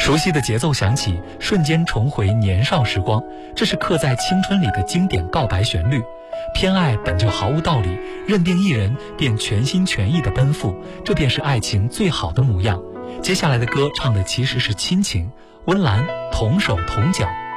熟悉的节奏响起，瞬间重回年少时光，这是刻在青春里的经典告白旋律。偏爱本就毫无道理，认定一人便全心全意的奔赴，这便是爱情最好的模样。接下来的歌唱的其实是亲情，温岚同手同脚。